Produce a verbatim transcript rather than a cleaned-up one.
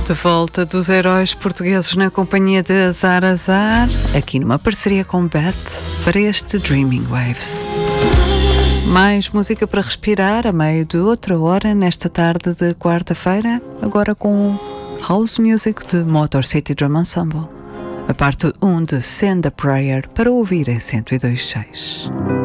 De volta dos heróis portugueses na companhia de Azar Azar, aqui numa parceria com Beth, para este Dreaming Waves. Mais música para respirar a meio de outra hora nesta tarde de quarta-feira, agora com House Music de Motor City Drum Ensemble. A parte um de Send a Prayer para ouvir em cento e dois ponto seis.